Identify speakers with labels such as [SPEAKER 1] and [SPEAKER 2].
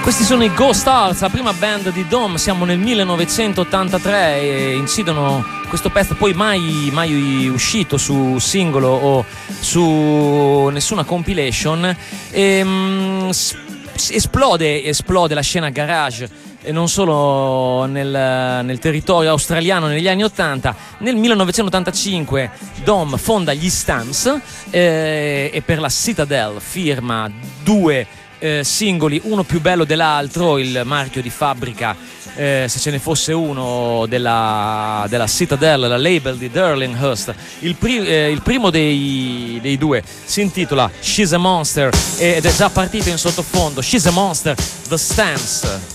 [SPEAKER 1] Questi sono i Ghost Hearts, la prima band di Dom. Siamo nel 1983 e incidono questo pezzo, poi mai uscito su singolo o su nessuna compilation. Esplode la scena garage, e non solo nel territorio australiano negli anni 80. Nel 1985 Dom fonda gli Stamps e per la Citadel firma due singoli, uno più bello dell'altro, il marchio di fabbrica, se ce ne fosse uno, della Citadel, la label di Darlinghurst. Il primo dei due si intitola She's a Monster ed è già partito in sottofondo. She's a Monster, The Stamps.